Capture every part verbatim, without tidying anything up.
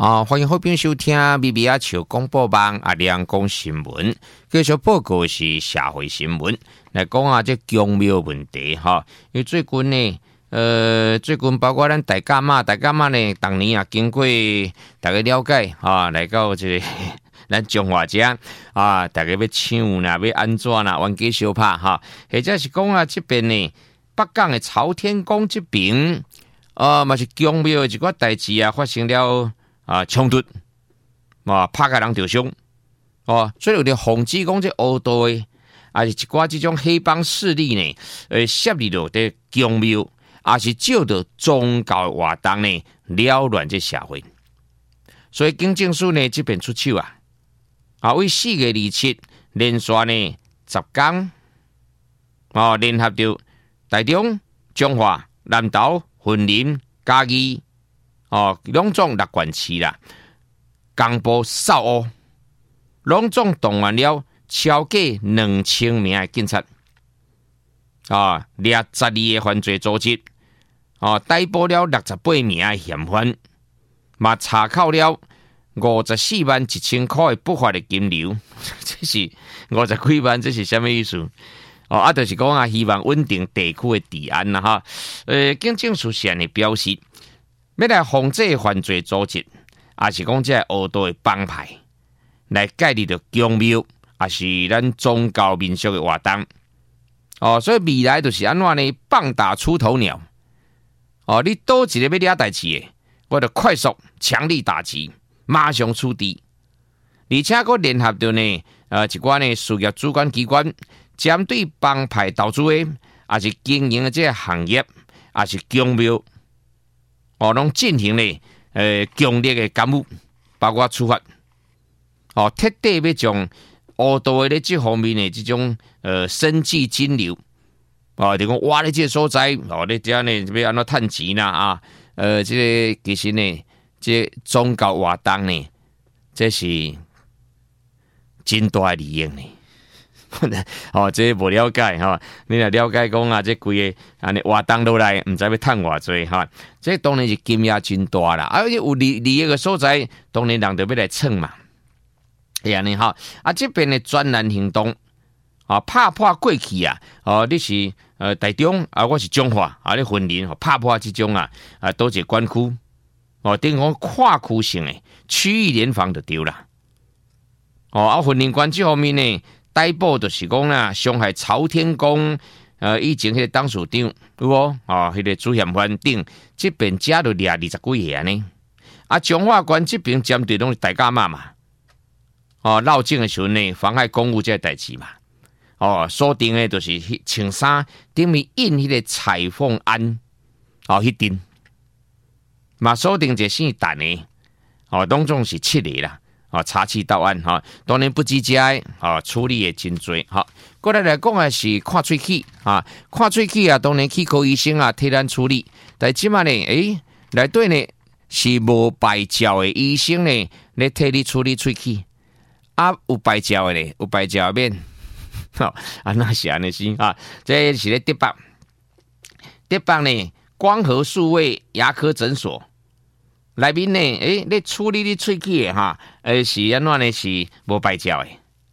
啊，欢迎好朋友收听咪咪啊笑广播网啊，亮讲新闻，继续报告是社会新闻来讲啊，这公庙问题哈。因为最近呢，呃，最近包括咱大家嘛，大家嘛呢，当年啊经过大家了解啊，来到这个咱中华这啊，大家要抢啦，要安怎啦，冤家相拍哈，或者是讲啊，这边呢，北港的朝天宫这边，啊，嘛是公庙的一寡代志啊，发生了。啊，冲突啊，拍个人受伤哦，所以有啲防止讲这恶道的，啊是一寡这种黑帮势力呢，呃，涉入到啲公庙，也是照着宗教活动呢扰乱这社会。所以警政署呢这边出手啊，啊为四月二七连续呢十天，哦联合到台中、彰化、南投、云林、嘉义。哦，两种六县市啦，公布扫恶，两种动员了超过两千名的警察，啊，掠十二个犯罪组织，哦，逮捕了六十八名的嫌犯，嘛查扣了五十四万一千块的不法的金流，这是五十几万，这是什么意思？哦，啊，就是讲啊，希望稳定地区的治安啦，哈，呃，警政署现的表示。要来防制犯罪组织，也是讲这恶道的帮派来介入到公庙，也是咱宗教民俗的活动。哦，所以未来就是安怎呢？棒打出头鸟。哦，你多一个要抓代志的，我就快速强力打击，马上处理。而且佫联合到呢，呃，一寡呢事业主管机关，针对帮派投资的，也是经营的这个行业，也是公庙。哦，拢进行咧，呃，强烈的干预，包括处罚。哦，彻底要将恶道的这方面的这种呃生计金流，哦，就讲挖咧这所在，哦，你这样呢要安怎趁钱啦啊？呃，这个其实呢，这宗教活动呢，这是真大利益呢。哦，这无了解哈，你若了解讲啊，这规个安尼活动落来，唔知要趁偌济哈。这当然是金额真大啦，而且有利利益个所在，当然人就要来蹭嘛。哎呀，你好，啊这边的专栏行动啊，拍破过去啊，哦，你是呃台中啊，我是彰化啊，你云林哦，拍破这种啊啊，都是管区哦，等于讲跨区性的区域联防就对啦。哦，啊云林关这方面呢？逮捕就是讲啦，伤害朝天宫，呃，以前迄个董事长有无？哦，迄个主嫌犯等，这边加了掠二十几个呢。啊，彰化县这边针对拢是大家嘛嘛，哦，绕境的时候呢，妨害公务这代志嘛，哦，锁定的就是穿衫顶面印迄个彩凤安，哦，迄顶，嘛锁定一个姓陈的，哦，当中是七个啦。啊，查缉到案哈，当然不积极啊，处理也真多哈。过来来讲的是看喙齿啊，看喙齿啊，当然气科医生啊替咱处理，但即马呢，诶，内底呢是无牌照的医生呢，来替你处理喙齿啊，有牌照的呢，有牌照面，好啊，那是安尼先啊，这是咧德北，德北呢光和数位牙科诊所。内面呢，诶，你处理你喙齿的哈，诶是安怎呢？是无牌照的，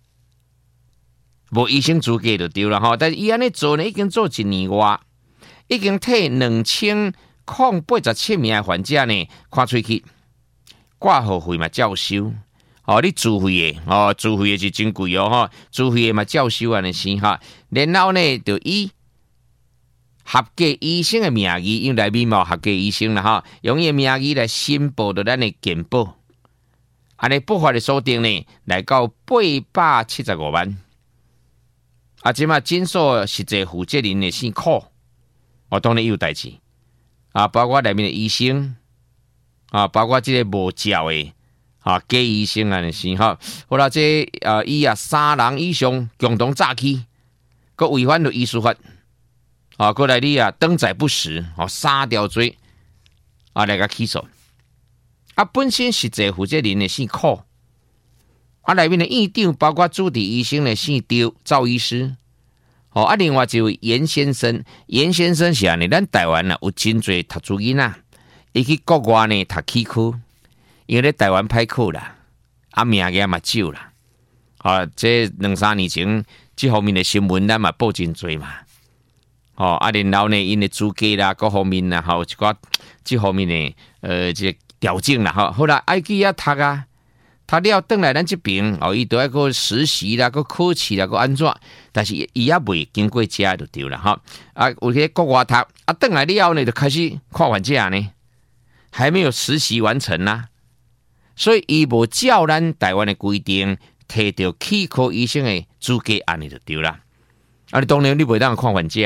无医生资格就对了哈。但是伊安尼做呢，已经做一年外，已经替两千零八十七名患者呢看喙齿，挂号费嘛照收。哦，你自费的哦，自费的是真贵哦哈，自费的嘛照收安尼先哈。然后呢，就以合格医生的名义，因为内面冇合格医生啦哈，用伊的名义来申报到咱的健保，安尼不法的锁定呢，来到八百七十五万。啊，即马诊所实际负责人的姓苦，哦，当然有代志啊，包括内面的医生啊，包括这个无照的啊假医生啊，是哈，好啦，这啊伊啊三人以上共同诈欺，佮违反了医师法。啊，过来你啊，登载不实，哦，三条罪啊，来个起诉。啊，本身实际负责人的姓苦，啊，内面的院长包括主治医生的姓刁，赵医师。哦，啊，另外一位严先生，严先生是安尼，咱台湾啊有真侪读书囡仔，伊去国外呢读医科， 因为咧台湾歹考啦，啊名额嘛少啦。啊，这两三年前这方面的新闻咱嘛报真多嘛。哦，啊，然后呢，因的资格啦，各方面啦，吼，一寡这方面的呃，这调整啦，吼，后来爱去遐读啊，读了转来咱这边，哦，伊都要个实习啦，个考试啦，个安怎？但是伊也未经过遮就对了，哈。啊，有些国外读，啊，转来了后呢，就开始看完遮呢，还没有实习完成呐、啊，所以伊无照咱台湾的规定，摕到气科医生的资格，安尼就对啦。啊，你当然你袂当看完遮。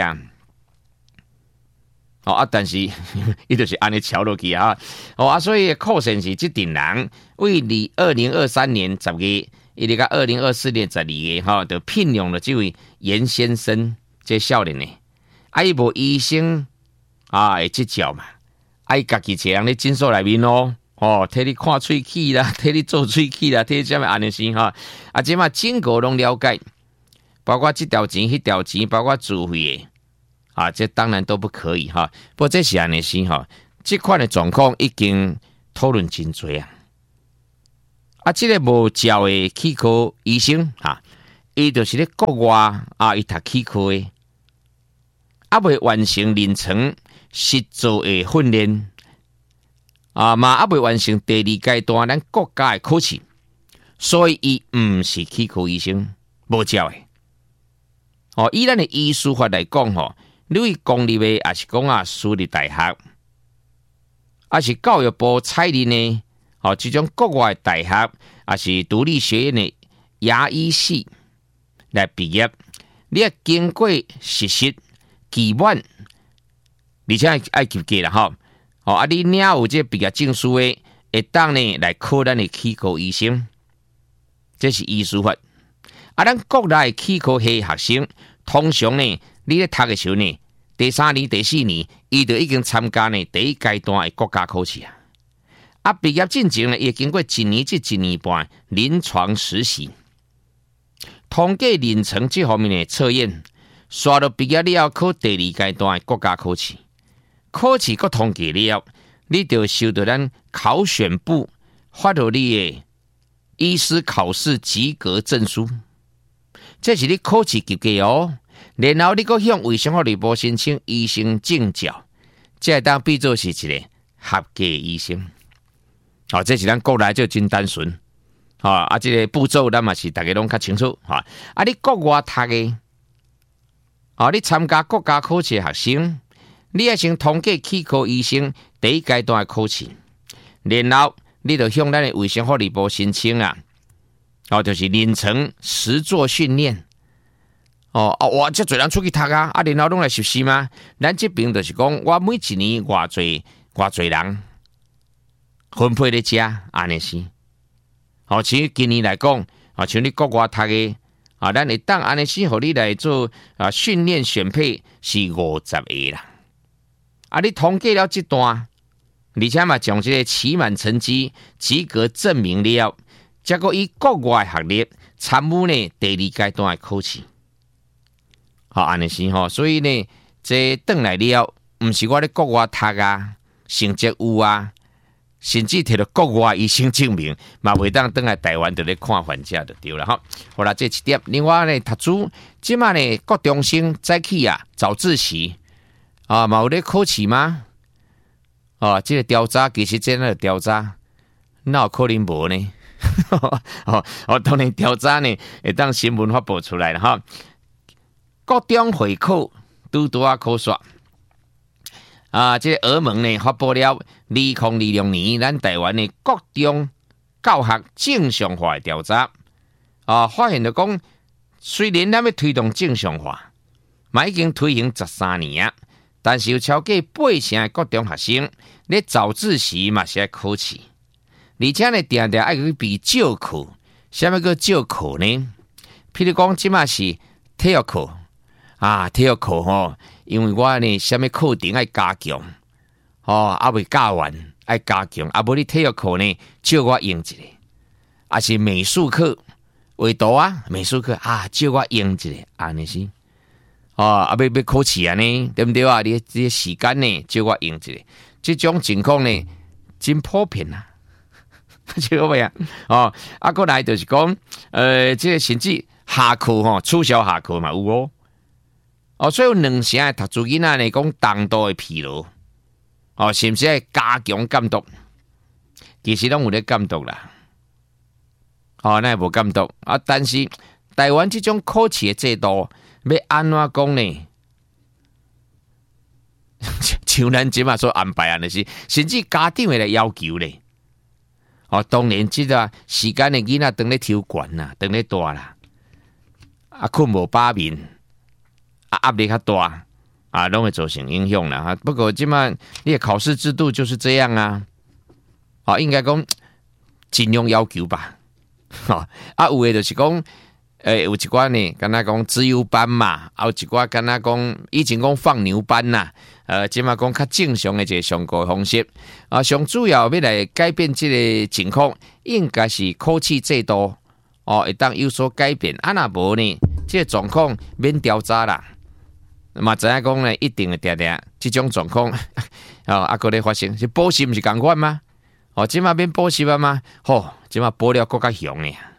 哦啊，但是伊就是安尼敲落去啊！哦啊，所以考生是这阵人为你二零二三年十月，一直到二零二四年十二月哈，就聘用了这位严先生这少年呢。啊，伊无医生啊，会执照嘛？啊，伊家己这样咧诊所内面咯，哦，替你看喙齿啦，替你做喙齿啦，替你什么安尼先哈？啊，即嘛整个拢了解，包括这条钱、迄条钱，包括住费的。啊，这当然都不可以哈。不过这是安尼先哈，这款的状况已经讨论真多啊。啊，这个无照的气科医生哈，伊就是咧国外啊，伊读气科的，啊未完成临床实做的训练，啊嘛啊未完成第二阶段咱国家的考试，所以伊毋是气科医生，无照的。哦，以咱的医师法来讲吼。你为公立的，也是讲啊私立大学，也是教育部采认呢？哦，这种国外的大学，也是独立学院的牙医系来毕业，你要经过实习期满，而且爱及格啦吼。哦，啊，你领有这毕业证书的，会当呢来考咱的气科医生，这是医师法。啊，咱国内的气科系学生，通常呢，你咧读的时候呢。第三年、第四年，伊就已经参加呢第一阶段的国家考试啊。啊，毕业进前呢，也经过一年至一年半临床实习，通过临床这方面的测验，刷到毕业了考第二阶段的国家考试。考试搁通过了，你就收到咱考选部发到你的医师考试及格证书，这是你考试及格哦。然后你搁向卫生福利部申请医生证照，这当变做是一个合格医生。哦，这是咱国内就真单纯。哦，啊，这个步骤咱嘛是大家拢较清楚。哈、哦，啊，你国外读的，哦，你参加国家考试的学生，你也先通过气科医生第一阶段的考试，然后你就向咱的卫生福利部申请啊，哦，就是临床实作训练。哦啊，哇！这侪人出去读啊，啊，然后拢来实习吗？咱这边就是讲，我每一年偌侪偌侪人分配咧遮安尼是。哦，其实今年来讲，啊，像你国外读的啊，咱会当安尼是，互你来做啊训练选配是五十个啦。啊，你通过了这段，而且嘛将这个期满成绩及格证明了，结果以国外学历参与呢第二阶段的考试。好，安尼是吼，所以呢，这转来了，毋是我咧国外读啊，成绩有啊，甚至摕到国外医生证明，嘛袂当转来台湾就咧看患者就对了哈。好啦，这一点，另外呢，读书即马呢，国中生早起啊，早自习啊，嘛有咧考试吗？哦，这个调查其实真的调查，哪有可能无呢？哦，哦，当然调查呢，会当新闻发布出来了哈。国中会考拄拄啊考刷啊！这个、俄盟呢发布了二零二六年咱台湾的国中教学正常化的调查啊，发现了讲，虽然咱要推动正常化，嘛已经推行十三年啊，但是有超过八成的国中学生咧早自习嘛是爱考试，而且呢定定爱去比照课。什么叫照课呢？譬如讲，即马是体育课。啊，体育课吼，因为我呢，什么课程爱加强，哦，啊未教完爱加强，啊无你体育课呢，借我用一个，啊是美术课，画图啊，美术课啊，借我用一个，安尼是，哦，啊要要考试啊呢，对不对啊？你这时间呢，借我用一个，这种情况呢，真普遍啊。 这个咩啊？哦，啊，过来就是讲，呃，这个甚至下课吼，取消下课嘛有哦。哦，所以有两成的读书囡仔呢，讲重度的疲劳，哦，是不是要加强监督？其实拢有咧监督啦，哦，那无监督啊。但是台湾这种考试的制度，要安怎讲呢？像咱即马所安排安的是，甚至家长的要求咧。哦，当然即个时间的囡仔当咧抽悬啦，当咧大啦，啊，困无饱眠。啊，压力较大啊，拢会造成影响啦。哈，不过即马你的考试制度就是这样啊。哦，应该讲尽量要求吧。哦，啊，有诶就是讲，诶，有一寡呢，敢若讲自由班嘛，啊，有一寡敢若讲以前讲放牛班呐，呃，即马讲较正常诶一个上课方式。啊，上主要要来改变即个情况，应该是考试制度哦，会当有所改变。啊，若无呢，即个状况免调查啦。嘛，知影讲呢，一定会定定，这种状况哦，啊，个咧发生是补习，不是共款吗？哦，即马变补习啊吗？吼、哦，即马补了更加凶诶。